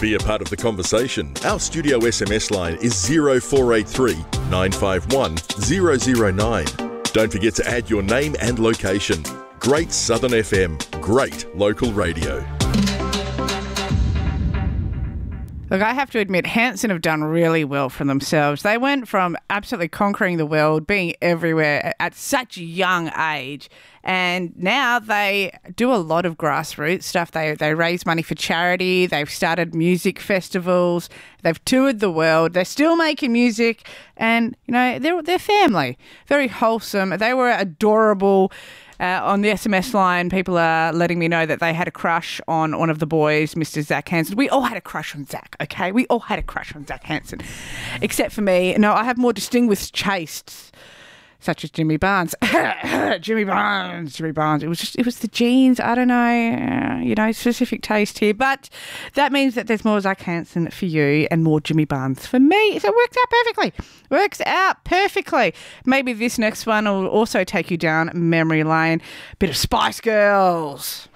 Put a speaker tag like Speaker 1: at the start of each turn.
Speaker 1: Be a part of the conversation. Our studio SMS line is 0483 951 009. Don't forget to add your name and location. Great Southern FM, great local radio.
Speaker 2: Look, I have to admit, Hanson have done really well for themselves. They went from absolutely conquering the world, being everywhere at such a young age, and now they do a lot of grassroots stuff. They raise money for charity. They've started music festivals. They've toured the world. They're still making music, and you know they're family, very wholesome. They were adorable. On the SMS line, people are letting me know that they had a crush on one of the boys, Mr. Zach Hanson. We all had a crush on Zach, okay? We all had a crush on Zach Hanson, except for me. No, I have more distinguished tastes, such as Jimmy Barnes. Jimmy Barnes. It was the genes. I don't know, specific taste here. But that means that there's more Zach Hanson for you and more Jimmy Barnes for me. So it works out perfectly. Maybe this next one will also take you down memory lane. Bit of Spice Girls.